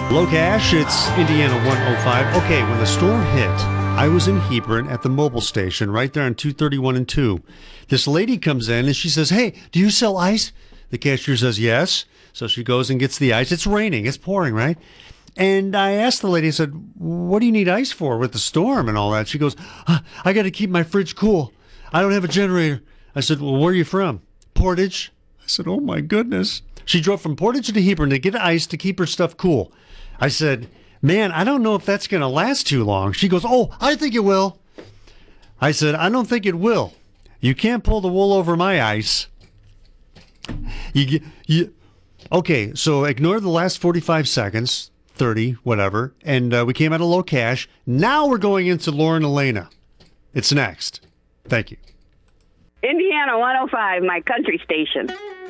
Low Cash, it's Indiana 105. Okay, when the storm hit, I was in Hebron at the mobile station right there on 231 and 2. This lady comes in and she says, "Hey, do you sell ice?" The cashier says, "Yes." So she goes and gets the ice. It's raining. It's pouring, right? And I asked the lady, I said, "What do you need ice for with the storm and all that?" She goes, "I got to keep my fridge cool. I don't have a generator." I said, "Well, where are you from?" "Portage." I said, "Oh, my goodness." She drove from Portage to Hebron to get ice to keep her stuff cool. I said, "Man, I don't know if that's going to last too long." She goes, "Oh, I think it will." I said, "I don't think it will. You can't pull the wool over my ice." Okay, so ignore the last 45 seconds, 30, whatever, and we came out of Low Cash. Now we're going into Lauren Elena. It's next. Thank you. Indiana 105, my country station.